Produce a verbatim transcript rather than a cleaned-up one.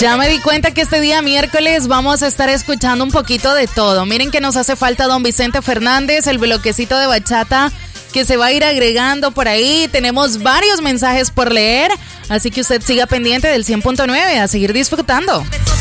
Ya me di cuenta que este día miércoles vamos a estar escuchando un poquito de todo. Miren que nos hace falta don Vicente Fernández, el bloquecito de bachata que se va a ir agregando por ahí. Tenemos varios mensajes por leer, así que usted siga pendiente del cien punto nueve, a seguir disfrutando.